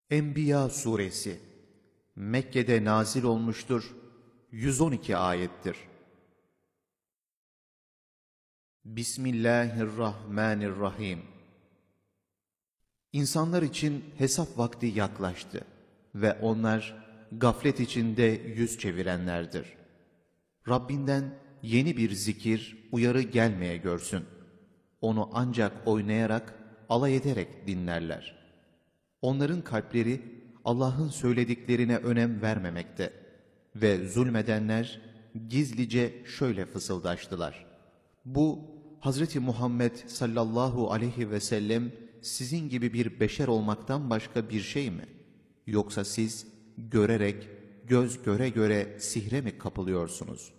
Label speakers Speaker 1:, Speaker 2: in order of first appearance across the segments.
Speaker 1: Enbiya suresi Mekke'de nazil olmuştur. 112 ayettir. Bismillahirrahmanirrahim. İnsanlar için hesap vakti yaklaştı ve onlar gaflet içinde yüz çevirenlerdir. Rabbinden yeni bir zikir, uyarı gelmeye görsün. Onu ancak oynayarak, alay ederek dinlerler. Onların kalpleri Allah'ın söylediklerine önem vermemekte ve zulmedenler gizlice şöyle fısıldaştılar: Bu Hazreti Muhammed sallallahu aleyhi ve sellem sizin gibi bir beşer olmaktan başka bir şey mi? Yoksa siz görerek, göz göre göre sihre mi kapılıyorsunuz?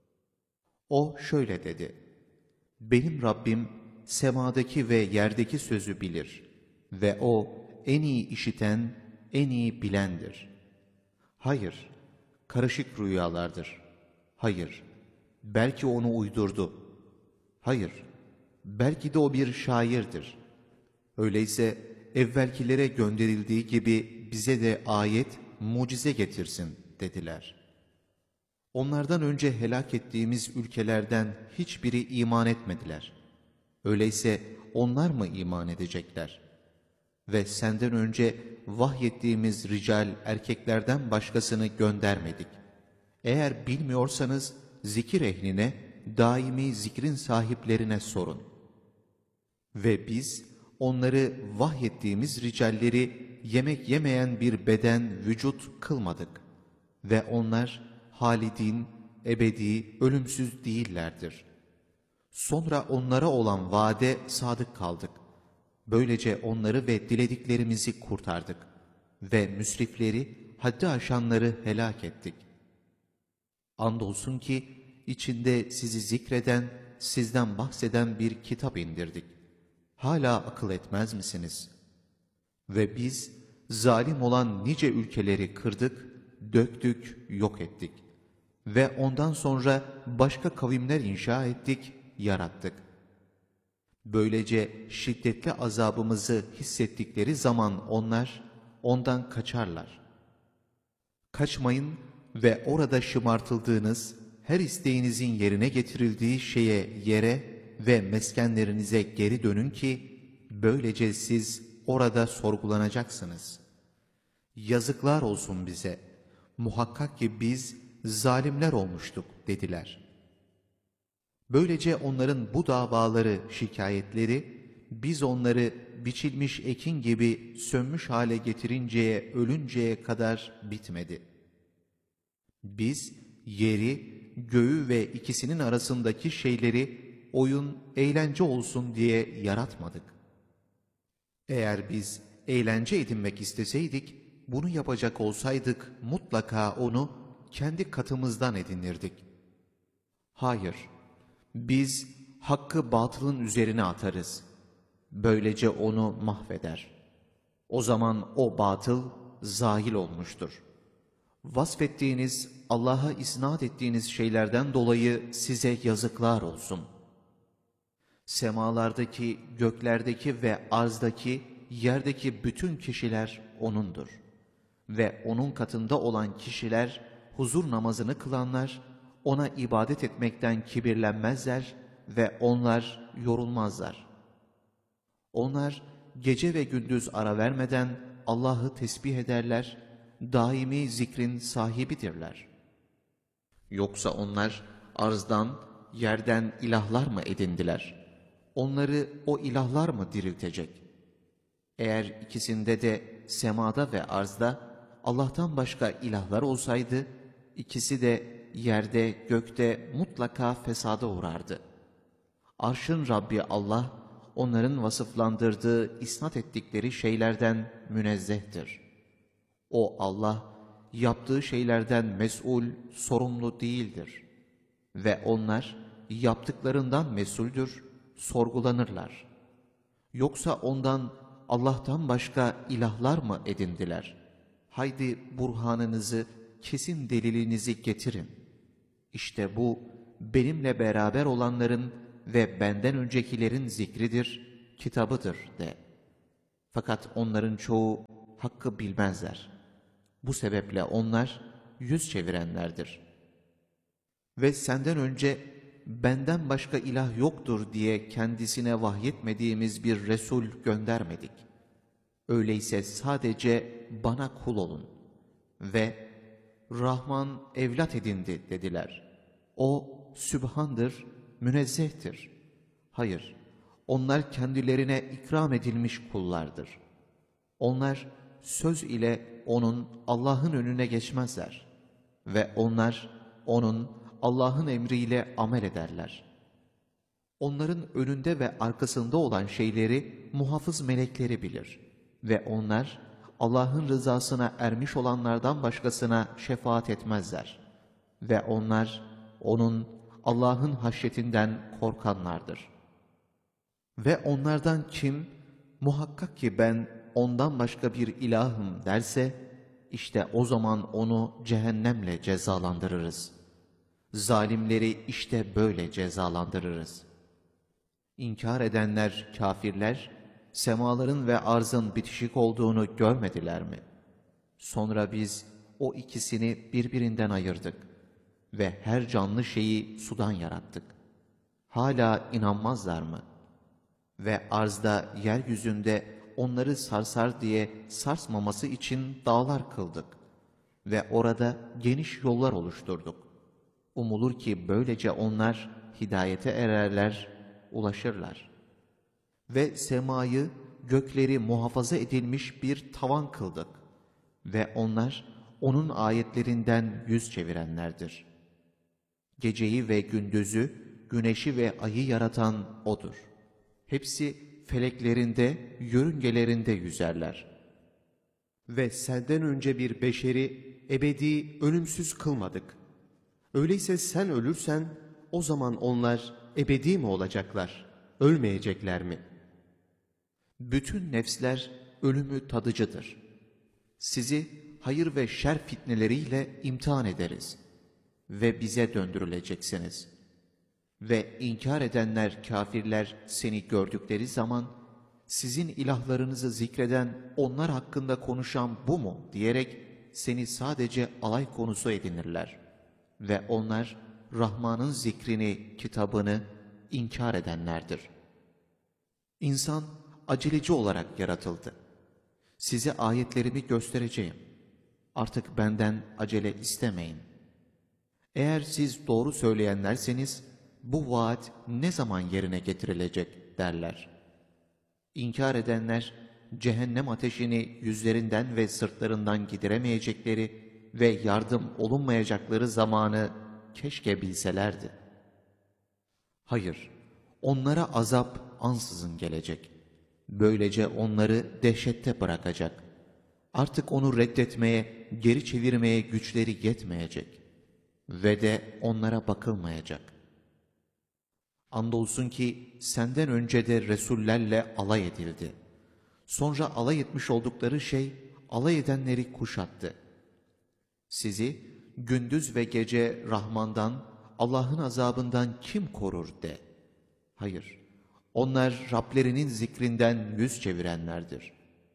Speaker 1: O şöyle dedi: Benim Rabbim semadaki ve yerdeki sözü bilir ve O en iyi işiten, en iyi bilendir. Hayır, karışık rüyalardır. Hayır, belki onu uydurdu. Hayır, belki de o bir şairdir. Öyleyse evvelkilere gönderildiği gibi bize de ayet, mucize getirsin dediler. Onlardan önce helak ettiğimiz ülkelerden hiçbiri iman etmediler. Öyleyse onlar mı iman edecekler? Ve senden önce vahyettiğimiz rical erkeklerden başkasını göndermedik. Eğer bilmiyorsanız zikir ehline, daimi zikrin sahiplerine sorun. Ve biz onları vahyettiğimiz ricalleri yemek yemeyen bir beden, vücut kılmadık. Ve onlar halidin, ebedi, ölümsüz değillerdir. Sonra onlara olan vaade sadık kaldık. Böylece onları ve dilediklerimizi kurtardık ve müsrifleri, haddi aşanları helak ettik. Andolsun ki içinde sizi zikreden, sizden bahseden bir kitap indirdik. Hala akıl etmez misiniz? Ve biz zalim olan nice ülkeleri kırdık, döktük, yok ettik. Ve ondan sonra başka kavimler inşa ettik, yarattık. Böylece şiddetli azabımızı hissettikleri zaman onlar ondan kaçarlar. Kaçmayın ve orada şımartıldığınız, her isteğinizin yerine getirildiği yere ve meskenlerinize geri dönün ki böylece siz orada sorgulanacaksınız. Yazıklar olsun bize, muhakkak ki biz zalimler olmuştuk dediler. Böylece onların bu davaları, şikayetleri, biz onları biçilmiş ekin gibi sönmüş hale getirinceye, ölünceye kadar bitmedi. Biz yeri, göğü ve ikisinin arasındaki şeyleri oyun, eğlence olsun diye yaratmadık. Eğer biz eğlence edinmek isteseydik, bunu yapacak olsaydık mutlaka onu kendi katımızdan edinirdik. Hayır, biz hakkı batılın üzerine atarız. Böylece onu mahveder. O zaman o batıl zahil olmuştur. Vasfettiğiniz, Allah'a isnat ettiğiniz şeylerden dolayı size yazıklar olsun. Semalardaki, göklerdeki ve arzdaki, yerdeki bütün kişiler O'nundur. Ve O'nun katında olan kişiler, huzur namazını kılanlar, O'na ibadet etmekten kibirlenmezler ve onlar yorulmazlar. Onlar gece ve gündüz ara vermeden Allah'ı tesbih ederler, daimi zikrin sahibidirler. Yoksa onlar arzdan, yerden ilahlar mı edindiler? Onları o ilahlar mı diriltecek? Eğer ikisinde de semada ve arzda Allah'tan başka ilahlar olsaydı, ikisi de yerde, gökte mutlaka fesada uğrardı. Arşın Rabbi Allah, onların vasıflandırdığı, isnat ettikleri şeylerden münezzehtir. O Allah, yaptığı şeylerden mes'ul, sorumlu değildir. Ve onlar yaptıklarından mesuldür, sorgulanırlar. Yoksa ondan, Allah'tan başka ilahlar mı edindiler? Haydi burhanınızı, kesin delilinizi getirin. İşte bu, benimle beraber olanların ve benden öncekilerin zikridir, kitabıdır de. Fakat onların çoğu hakkı bilmezler. Bu sebeple onlar yüz çevirenlerdir. Ve senden önce benden başka ilah yoktur diye kendisine vahyetmediğimiz bir Resul göndermedik. Öyleyse sadece bana kul olun. Ve Rahman evlat edindi dediler. O Sübhandır, münezzehtir. Hayır, onlar kendilerine ikram edilmiş kullardır. Onlar söz ile onun Allah'ın önüne geçmezler. Ve onlar onun Allah'ın emriyle amel ederler. Onların önünde ve arkasında olan şeyleri muhafız melekleri bilir. Ve onlar Allah'ın rızasına ermiş olanlardan başkasına şefaat etmezler. Ve onlar onun Allah'ın haşyetinden korkanlardır. Ve onlardan kim muhakkak ki ben ondan başka bir ilahım derse, işte o zaman onu cehennemle cezalandırırız. Zalimleri işte böyle cezalandırırız. İnkar edenler, kafirler, semaların ve arzın bitişik olduğunu görmediler mi? Sonra biz o ikisini birbirinden ayırdık ve her canlı şeyi sudan yarattık. Hala inanmazlar mı? Ve arzda, yeryüzünde onları sarsar diye sarsmaması için dağlar kıldık ve orada geniş yollar oluşturduk. Umulur ki böylece onlar hidayete ererler, ulaşırlar. Ve semayı, gökleri muhafaza edilmiş bir tavan kıldık ve onlar onun ayetlerinden yüz çevirenlerdir. Geceyi ve gündüzü, güneşi ve ayı yaratan O'dur. Hepsi feleklerinde, yörüngelerinde yüzerler.
Speaker 2: Ve senden önce bir beşeri ebedi, ölümsüz kılmadık. Öyleyse sen ölürsen o zaman onlar ebedi mi olacaklar, ölmeyecekler mi?
Speaker 1: Bütün nefsler ölümü tadıcıdır. Sizi hayır ve şer fitneleriyle imtihan ederiz ve bize döndürüleceksiniz. Ve inkar edenler, kafirler seni gördükleri zaman, sizin ilahlarınızı zikreden, onlar hakkında konuşan bu mu diyerek seni sadece alay konusu edinirler. Ve onlar Rahman'ın zikrini, kitabını inkar edenlerdir. İnsan aceleci olarak yaratıldı. Size ayetlerimi göstereceğim. Artık benden acele istemeyin. Eğer siz doğru söyleyenlerseniz, bu vaat ne zaman yerine getirilecek derler. İnkar edenler, cehennem ateşini yüzlerinden ve sırtlarından gideremeyecekleri ve yardım olunmayacakları zamanı keşke bilselerdi. Hayır, onlara azap ansızın gelecek. Böylece onları dehşette bırakacak. Artık onu reddetmeye, geri çevirmeye güçleri yetmeyecek. Ve de onlara bakılmayacak. Andolsun ki senden önce de Resullerle alay edildi. Sonra alay etmiş oldukları şey alay edenleri kuşattı. Sizi gündüz ve gece Rahman'dan, Allah'ın azabından kim korur de. Hayır, onlar Rablerinin zikrinden yüz çevirenlerdir.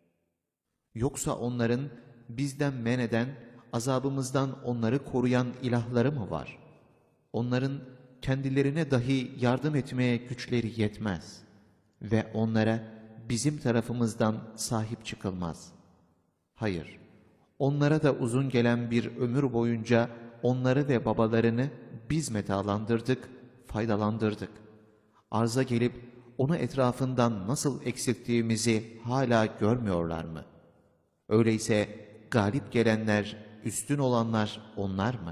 Speaker 1: Yoksa onların bizden men eden, azabımızdan onları koruyan ilahları mı var? Onların kendilerine dahi yardım etmeye güçleri yetmez ve onlara bizim tarafımızdan sahip çıkılmaz. Hayır, onlara da uzun gelen bir ömür boyunca onları ve babalarını biz metalandırdık, faydalandırdık. Arza gelip onu etrafından nasıl eksilttiğimizi hala görmüyorlar mı? Öyleyse galip gelenler, üstün olanlar onlar mı?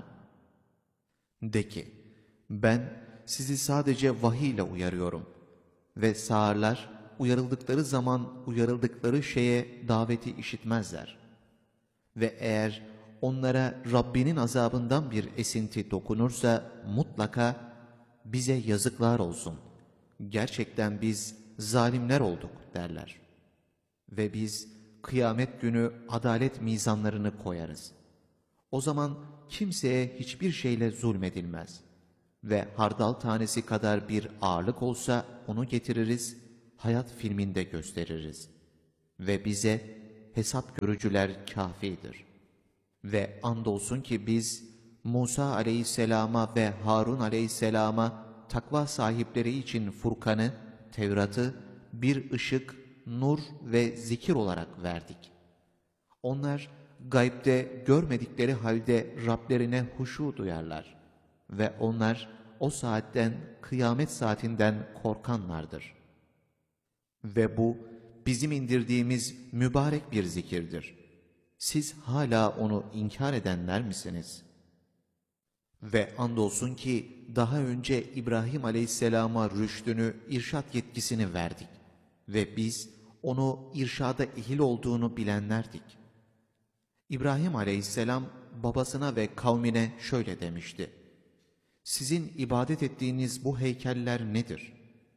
Speaker 1: De ki, ben sizi sadece vahiy ile uyarıyorum ve sağırlar uyarıldıkları zaman uyarıldıkları şeye daveti işitmezler. Ve eğer onlara Rabbinin azabından bir esinti dokunursa mutlaka bize yazıklar olsun. Gerçekten biz zalimler olduk derler. Ve biz kıyamet günü adalet mizanlarını koyarız. O zaman kimseye hiçbir şeyle zulmedilmez. Ve hardal tanesi kadar bir ağırlık olsa onu getiririz, hayat filminde gösteririz. Ve bize hesap görücüler kâfidir. Ve andolsun ki biz Musa aleyhisselama ve Harun aleyhisselama takva sahipleri için Furkan'ı, Tevrat'ı bir ışık, nur ve zikir olarak verdik. Onlar gaybde görmedikleri halde Rablerine huşu duyarlar ve onlar o saatten, kıyamet saatinden korkanlardır. Ve bu bizim indirdiğimiz mübarek bir zikirdir. Siz hala onu inkar edenler misiniz? Ve andolsun ki daha önce İbrahim aleyhisselama rüştünü, irşat yetkisini verdik. Ve biz onu irşada ehil olduğunu bilenlerdik. İbrahim aleyhisselam babasına ve kavmine şöyle demişti: Sizin ibadet ettiğiniz bu heykeller nedir?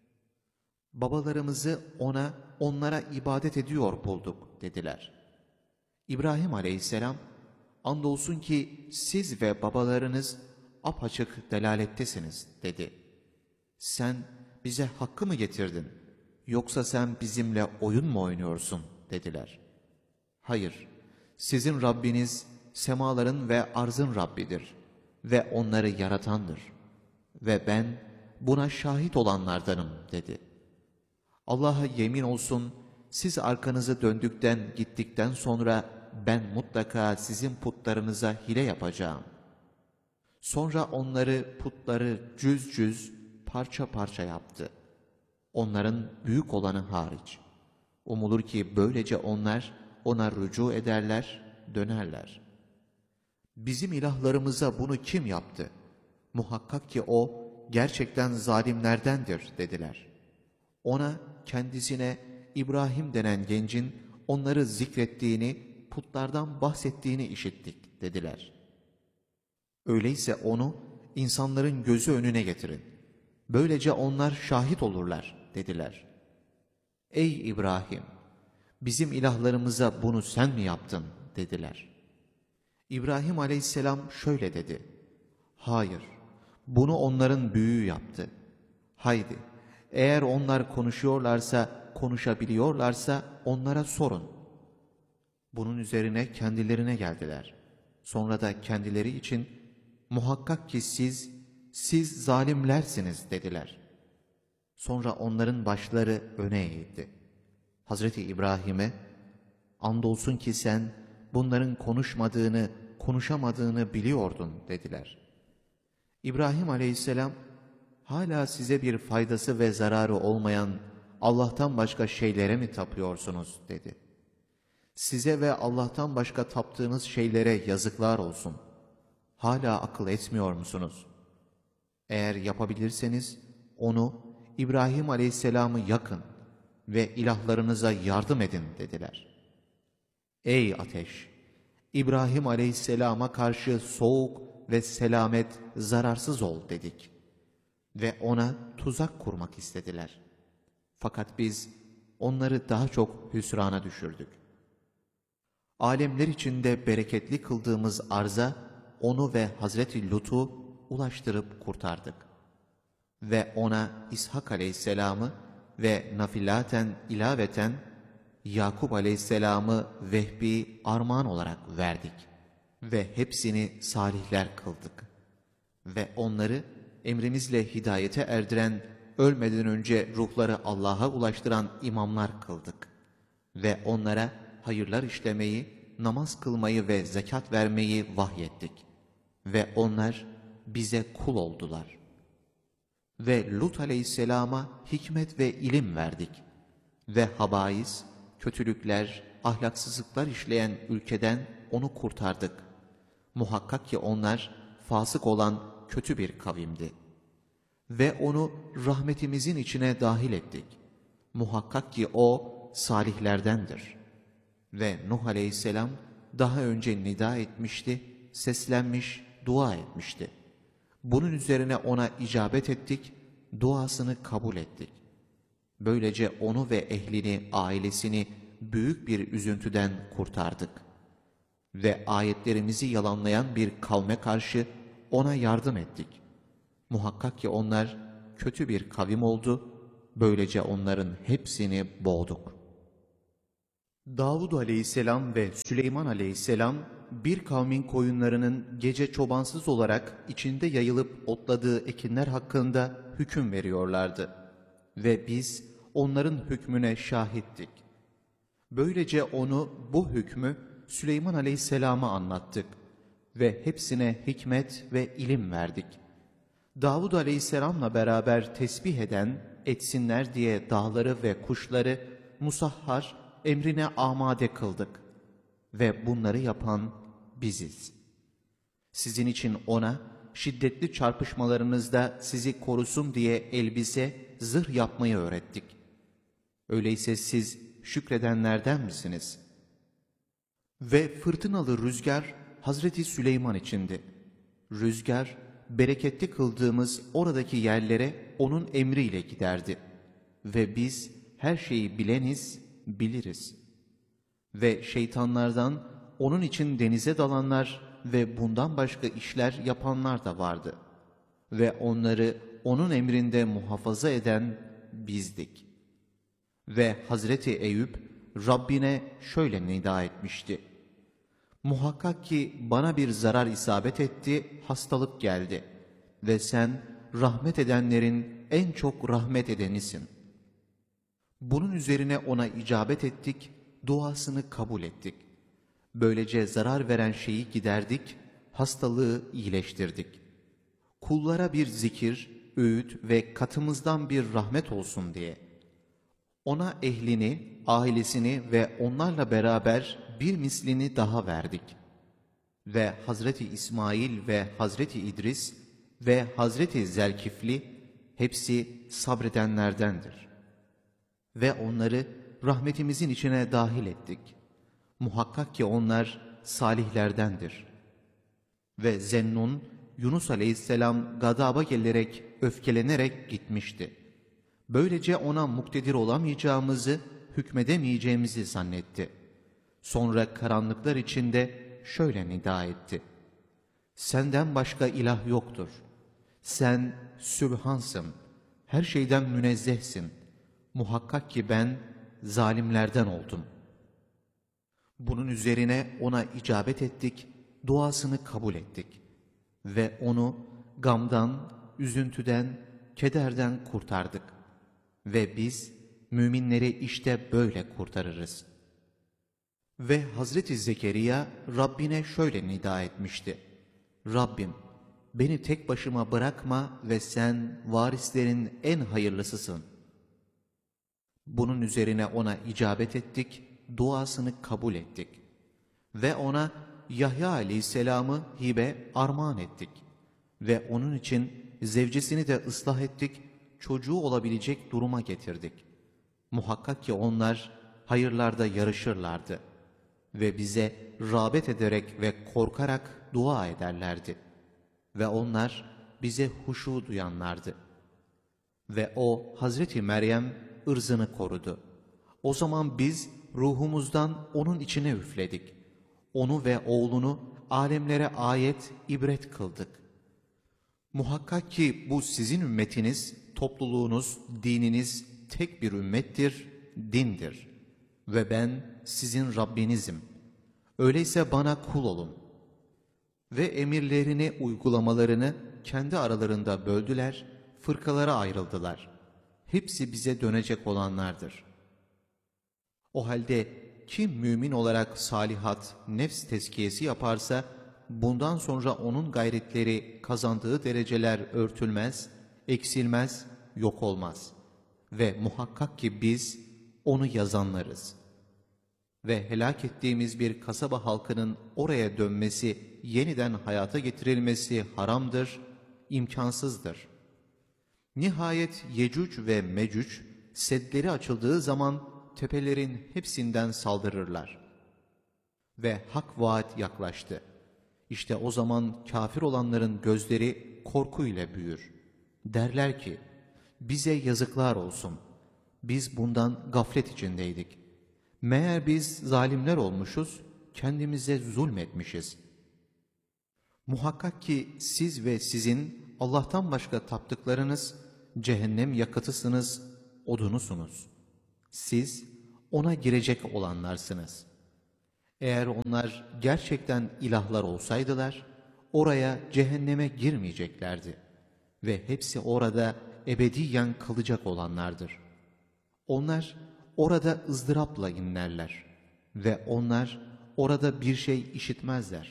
Speaker 1: Babalarımızı onlara ibadet ediyor bulduk dediler. İbrahim aleyhisselam, andolsun ki siz ve babalarınız apaçık delalettesiniz dedi. Sen bize hakkı mı getirdin, yoksa sen bizimle oyun mu oynuyorsun dediler. Hayır, sizin Rabbiniz semaların ve arzın Rabbidir ve onları yaratandır ve ben buna şahit olanlardanım dedi. Allah'a yemin olsun, siz arkanızı döndükten gittikten sonra ben mutlaka sizin putlarınıza hile yapacağım. Sonra onları, putları cüz cüz, parça parça yaptı. Onların büyük olanı hariç. Umulur ki böylece onlar ona rücu ederler, dönerler. Bizim ilahlarımıza bunu kim yaptı? Muhakkak ki o gerçekten zalimlerdendir dediler. Ona, kendisine İbrahim denen gencin onları zikrettiğini, putlardan bahsettiğini işittik dediler. Öyleyse onu insanların gözü önüne getirin. Böylece onlar şahit olurlar dediler. Ey İbrahim! Bizim ilahlarımıza bunu sen mi yaptın dediler. İbrahim aleyhisselam şöyle dedi: Hayır, bunu onların büyüğü yaptı. Haydi, eğer onlar konuşuyorlarsa, konuşabiliyorlarsa onlara sorun. Bunun üzerine kendilerine geldiler. Sonra da kendileri için muhakkak ki siz zalimlersiniz dediler. Sonra onların başları öne eğildi. Hazreti İbrahim'e, andolsun ki sen bunların konuşmadığını, konuşamadığını biliyordun dediler. İbrahim aleyhisselam, hala size bir faydası ve zararı olmayan Allah'tan başka şeylere mi tapıyorsunuz dedi. Size ve Allah'tan başka taptığınız şeylere yazıklar olsun. Hala akıl etmiyor musunuz? Eğer yapabilirseniz onu, İbrahim aleyhisselamı yakın ve ilahlarınıza yardım edin dediler. Ey ateş! İbrahim aleyhisselama karşı soğuk ve selamet, zararsız ol dedik. Ve ona tuzak kurmak istediler. Fakat biz onları daha çok hüsrana düşürdük. Alemler içinde bereketli kıldığımız arza onu ve Hazreti Lut'u ulaştırıp kurtardık. Ve ona İshak aleyhisselamı ve nafilaten ilaveten Yakup aleyhisselamı vehbi armağan olarak verdik. Ve hepsini salihler kıldık. Ve onları emrimizle hidayete erdiren, ölmeden önce ruhları Allah'a ulaştıran imamlar kıldık. Ve onlara hayırlar işlemeyi, namaz kılmayı ve zekat vermeyi vahyettik. Ve onlar bize kul oldular. Ve Lut aleyhisselama hikmet ve ilim verdik. Ve habais, kötülükler, ahlaksızlıklar işleyen ülkeden onu kurtardık. Muhakkak ki onlar fasık olan kötü bir kavimdi. Ve onu rahmetimizin içine dahil ettik. Muhakkak ki o salihlerdendir. Ve Nuh aleyhisselam daha önce nida etmişti, seslenmiş, dua etmişti. Bunun üzerine ona icabet ettik, duasını kabul ettik. Böylece onu ve ehlini, ailesini büyük bir üzüntüden kurtardık. Ve ayetlerimizi yalanlayan bir kavme karşı ona yardım ettik. Muhakkak ki onlar kötü bir kavim oldu, böylece onların hepsini boğduk. Davud aleyhisselam ve Süleyman aleyhisselam bir kavmin koyunlarının gece çobansız olarak içinde yayılıp otladığı ekinler hakkında hüküm veriyorlardı. Ve biz onların hükmüne şahittik. Böylece bu hükmü Süleyman aleyhisselama anlattık ve hepsine hikmet ve ilim verdik. Davud aleyhisselamla beraber tesbih etsinler diye dağları ve kuşları musahhar, emrine amade kıldık. Ve bunları yapan biziz. Sizin için ona şiddetli çarpışmalarınızda sizi korusun diye elbise, zırh yapmayı öğrettik. Öyleyse siz şükredenlerden misiniz? Ve fırtınalı rüzgar Hazreti Süleyman içindi. Rüzgar, bereketli kıldığımız oradaki yerlere onun emriyle giderdi. Ve biz her şeyi biliriz. Ve şeytanlardan onun için denize dalanlar ve bundan başka işler yapanlar da vardı. Ve onları onun emrinde muhafaza eden bizdik. Ve Hazreti Eyüp Rabbine şöyle nida etmişti: Muhakkak ki bana bir zarar isabet etti, hastalık geldi ve sen rahmet edenlerin en çok rahmet edenisin. Bunun üzerine ona icabet ettik, duasını kabul ettik. Böylece zarar veren şeyi giderdik, hastalığı iyileştirdik. Kullara bir zikir, öğüt ve katımızdan bir rahmet olsun diye. Ona ehlini, ailesini ve onlarla beraber bir mislini daha verdik. Ve Hazreti İsmail ve Hazreti İdris ve Hazreti Zelkifli hepsi sabredenlerdendir. Ve onları rahmetimizin içine dahil ettik. Muhakkak ki onlar salihlerdendir. Ve Zennun, Yunus aleyhisselam gadaba gelerek, öfkelenerek gitmişti. Böylece ona muktedir olamayacağımızı, hükmedemeyeceğimizi zannetti. Sonra karanlıklar içinde şöyle nida etti: Senden başka ilah yoktur. Sen Sübhansın, her şeyden münezzehsin. Muhakkak ki ben zalimlerden oldum. Bunun üzerine ona icabet ettik, duasını kabul ettik. Ve onu gamdan, üzüntüden, kederden kurtardık. Ve biz müminleri işte böyle kurtarırız. Ve Hazreti Zekeriya Rabbine şöyle nida etmişti: Rabbim, beni tek başıma bırakma ve sen varislerin en hayırlısısın. Bunun üzerine ona icabet ettik, duasını kabul ettik. Ve ona Yahya aleyhisselamı hibe armağan ettik. Ve onun için zevcesini de ıslah ettik, çocuğu olabilecek duruma getirdik. Muhakkak ki onlar hayırlarda yarışırlardı. Ve bize rağbet ederek ve korkarak dua ederlerdi. Ve onlar bize huşu duyanlardı. Ve o Hazreti Meryem ırzını korudu. O zaman biz ruhumuzdan onun içine üfledik. Onu ve oğlunu alemlere ayet, ibret kıldık. Muhakkak ki bu sizin ümmetiniz, topluluğunuz, dininiz tek bir ümmettir, dindir. Ve ben sizin Rabbinizim. Öyleyse bana kul olun. Ve emirlerini, uygulamalarını kendi aralarında böldüler, fırkalara ayrıldılar. Hepsi bize dönecek olanlardır. O halde kim mümin olarak salihat, nefs tezkiyesi yaparsa, bundan sonra onun gayretleri, kazandığı dereceler örtülmez, eksilmez, yok olmaz. Ve muhakkak ki biz onu yazanlarız. Ve helak ettiğimiz bir kasaba halkının oraya dönmesi, yeniden hayata getirilmesi haramdır, imkansızdır. Nihayet Yecüc ve Mecüc, sedleri açıldığı zaman tepelerin hepsinden saldırırlar. Ve hak vaat yaklaştı. İşte o zaman kafir olanların gözleri korkuyla büyür. Derler ki, bize yazıklar olsun. Biz bundan gaflet içindeydik. Meğer biz zalimler olmuşuz, kendimize zulmetmişiz. Muhakkak ki siz ve sizin Allah'tan başka taptıklarınız cehennem yakıtısınız, odunusunuz. Siz ona girecek olanlarsınız. Eğer onlar gerçekten ilahlar olsaydılar, oraya cehenneme girmeyeceklerdi. Ve hepsi orada ebediyen kalacak olanlardır. Onlar orada ızdırapla inlerler ve onlar orada bir şey işitmezler.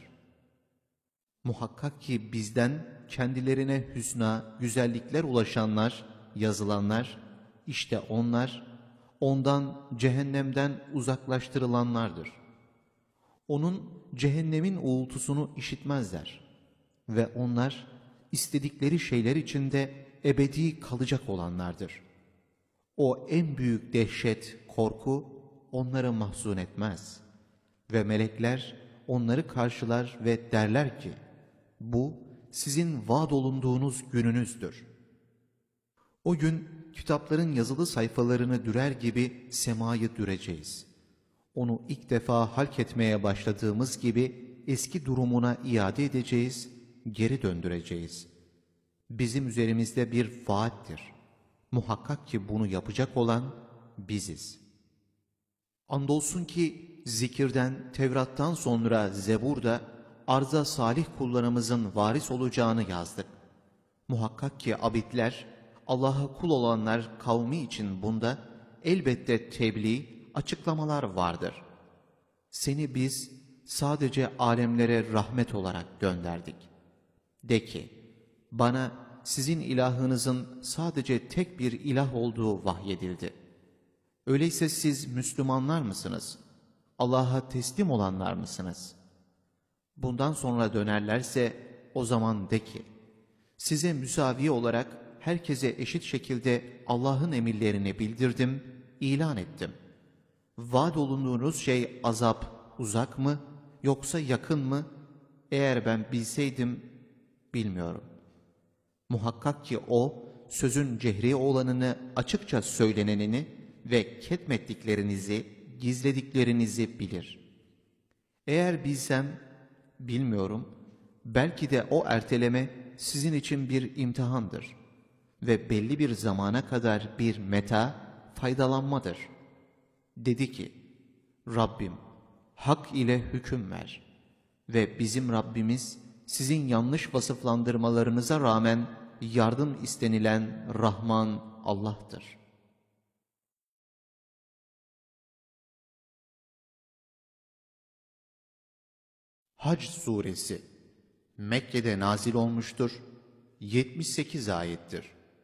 Speaker 1: Muhakkak ki bizden kendilerine hüsna, güzellikler ulaşanlar, yazılanlar, işte onlar, ondan, cehennemden uzaklaştırılanlardır. Onun cehennemin uğultusunu işitmezler ve onlar istedikleri şeyler içinde ebedi kalacak olanlardır. O en büyük dehşet, korku onları mahzun etmez ve melekler onları karşılar ve derler ki, bu sizin vaad olunduğunuz gününüzdür. O gün kitapların yazılı sayfalarını dürer gibi semayı düreceğiz. Onu ilk defa halk etmeye başladığımız gibi eski durumuna iade edeceğiz, geri döndüreceğiz. Bizim üzerimizde bir vaattir. Muhakkak ki bunu yapacak olan biziz. Andolsun ki zikirden, Tevrat'tan sonra Zebur'da arza salih kullarımızın varis olacağını yazdık. Muhakkak ki abidler, Allah'a kul olanlar kavmi için bunda elbette tebliğ, açıklamalar vardır. Seni biz sadece alemlere rahmet olarak gönderdik. De ki, bana sizin ilahınızın sadece tek bir ilah olduğu vahyedildi. Öyleyse siz Müslümanlar mısınız? Allah'a teslim olanlar mısınız? Bundan sonra dönerlerse o zaman de ki, size müsavi olarak herkese eşit şekilde Allah'ın emirlerini bildirdim, ilan ettim. Vaad olunduğunuz şey azap uzak mı yoksa yakın mı? Eğer ben bilseydim bilmiyorum. Muhakkak ki o sözün cehri olanını, açıkça söylenenini ve ketmettiklerinizi, gizlediklerinizi bilir. Eğer bilsem bilmiyorum, belki de o erteleme sizin için bir imtihandır ve belli bir zamana kadar bir meta, faydalanmadır. Dedi ki, Rabbim hak ile hüküm ver ve bizim Rabbimiz sizin yanlış vasıflandırmalarınıza rağmen yardım istenilen Rahman Allah'tır. Hac Suresi Mekke'de nazil olmuştur, 78 ayettir.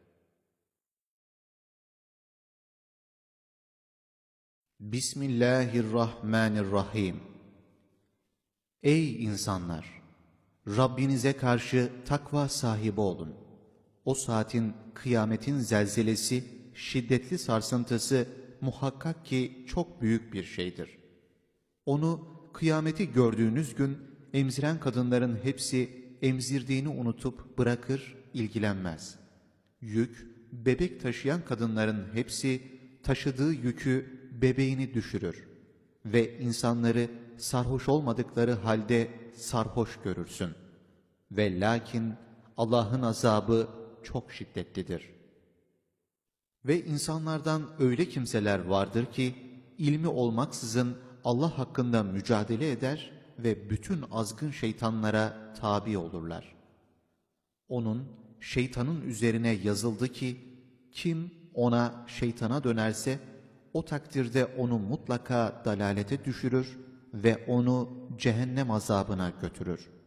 Speaker 1: Bismillahirrahmanirrahim. Ey insanlar! Rabbinize karşı takva sahibi olun. O saatin, kıyametin zelzelesi, şiddetli sarsıntısı muhakkak ki çok büyük bir şeydir. Onu, kıyameti gördüğünüz gün emziren kadınların hepsi emzirdiğini unutup bırakır, ilgilenmez. Yük, bebek taşıyan kadınların hepsi taşıdığı yükü, bebeğini düşürür ve insanları sarhoş olmadıkları halde sarhoş görürsün. Ve lakin Allah'ın azabı çok şiddetlidir. Ve insanlardan öyle kimseler vardır ki ilmi olmaksızın Allah hakkında mücadele eder ve bütün azgın şeytanlara tabi olurlar. Onun, şeytanın üzerine yazıldı ki kim ona, şeytana dönerse o takdirde onu mutlaka dalalete düşürür ve onu cehennem azabına götürür.